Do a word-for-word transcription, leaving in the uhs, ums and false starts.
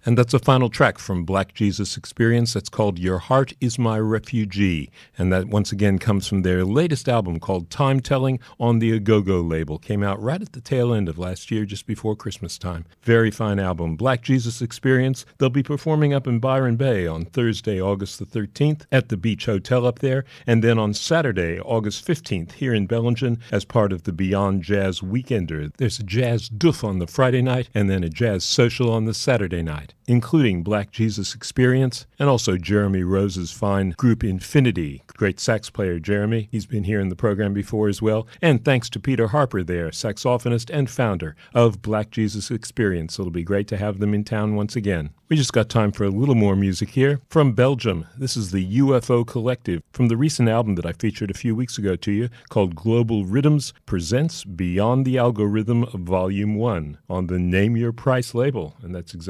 And that's a final track from Black Jesus Experience that's called Your Heart Is My Refugee. And that once again comes from their latest album called Time Telling on the Agogo label. Came out right at the tail end of last year, just before Christmas time. Very fine album. Black Jesus Experience. They'll be performing up in Byron Bay on Thursday, August the thirteenth at the Beach Hotel up there. And then on Saturday, August fifteenth here in Bellingen as part of the Beyond Jazz Weekender. There's a jazz doof on the Friday night and then a jazz social on the Saturday night, including Black Jesus Experience and also Jeremy Rose's fine group Infinity. Great sax player, Jeremy. He's been here in the program before as well. And thanks to Peter Harper there, saxophonist and founder of Black Jesus Experience. It'll be great to have them in town once again. We just got time for a little more music here. From Belgium, this is the U F O Collective from the recent album that I featured a few weeks ago to you called Global Rhythms Presents Beyond the Algorithm Volume one on the Name Your Price label. And that's exactly